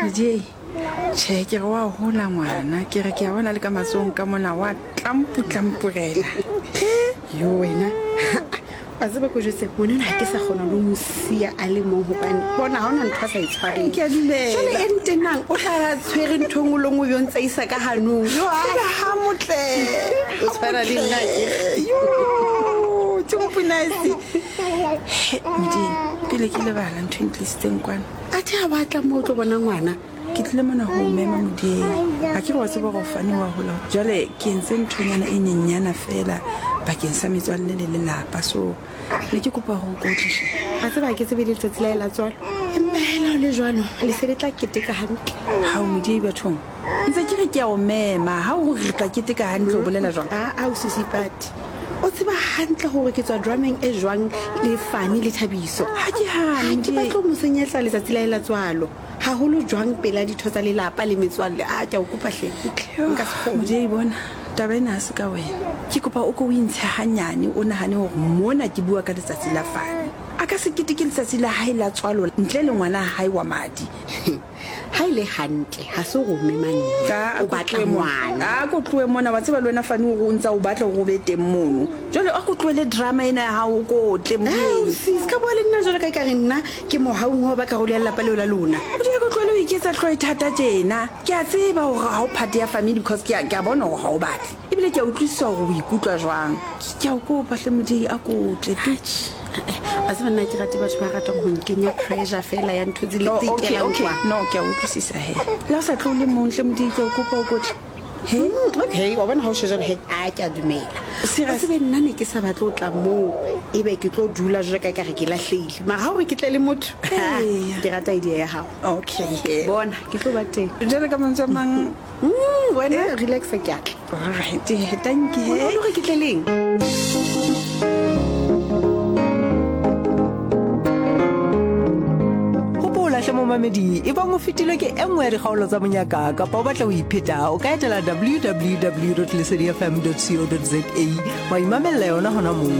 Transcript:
Mojei che ke wa hola ngwana ke re ke a bona le ka matsong ka mona wa tlampurela yo wena a tseba go jetse bona ha ke sa gona lo mosia a le mo hobane bona ha ona ntho a sa itshwareng ke a dumela jale entenang o tla tshwere nthong lo ngwe yo ntse isa ka hanong yo ha motle o tshwara le nna yo tsumpinasi Mojei pele ke le bala ntho intlisitseng kwana a tla batla mo tlo bona ngwana ke tlile mona ho mema Mojei a ke re wa tseba go fane wa hola jale ke ntse nthonyana e nyenyana fela bakeng sa metswalle le lelapa so ne ke kopa go kotlisa a tseba ke tsebe letsatsi la ela tswalo mmela le jwalo le sebetla keteka hantle ha o Mojei bathong ntse ke re ke a o mema ha o re tla keteka hantle o bolela jwang a o sisipati o tseba hantle gore ke tswa drumming e jwang le fane le thabiso ha ke hane ke batlo mo senyetla letsatsi la ela tswalo ha holo jwang pela ditho tsa lelapa le metswalle a ke o kopa hle nka se Mojei bona taba ena se ka wena ke kopa o ko o intshe hanyane o nahane gore mona ke bua ka letsatsi la fane a ka se keteke letsatsi la hae la tswalo ntle le ngwana hae wa madi ha ile hantle ha se go memang o batla ngwana a go tloe mona wa tseba le wena fane o ntsa o batla go be teng mono jole a go tloele drama ena ha o ko tle mo sis ka boa le nna jole ka re nna ke mohaung ho ba ka go le lapa le la lona o di go tloele o iketsa tloe thata tjena ke a tseba gore ha o phate ya family because ke a bona gore ha o batle ebile ke a utlwisisa gore o ikutlwa jwang ke a o kopa hle Mojei a ko tle a se nna ke rate batho ba ratang go nkenya pressure fela ya ntho tse le tsekelang kwa no ke a utlwisisa he la sa tlo le montle Mojei ke o kopa o kotle he okay wa bona ha o shejana he a ke a dumela se be nna ne ke sa batla o tla mo ebe ke tlo dula jwa ka re ke lahleile ma ha o re ke tle le motho ke rata idea ya hao okay bona ke tlo ba teng jale ka mantse mang wena relax ke a alright thank you o re ke tleleng Mamedi e bang o fetilwe ke engwe ya dikgaolo tsa monyaka kapa o batla o ipheta o ka etela www.lesedifm.co.za wa imamela yona hona moo